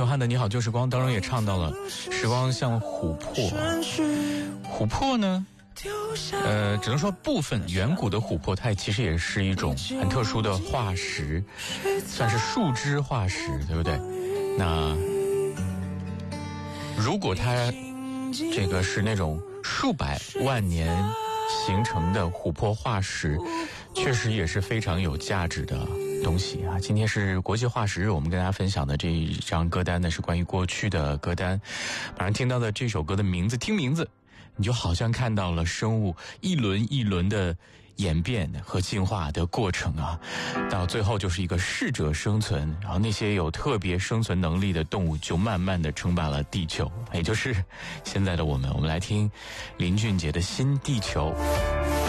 久汉的《你好旧时光》当中也唱到了时光像琥珀，琥珀呢只能说部分远古的琥珀它其实也是一种很特殊的化石，算是树脂化石，对不对？那如果它这个是那种数百万年形成的琥珀化石，确实也是非常有价值的东西啊。今天是国际化石日，我们跟大家分享的这一张歌单呢是关于过去的歌单。马上听到的这首歌的名字，听名字你就好像看到了生物一轮一轮的演变和进化的过程啊，到最后就是一个适者生存，然后那些有特别生存能力的动物就慢慢的称霸了地球，也就是现在的我们。我们来听林俊杰的《新地球》。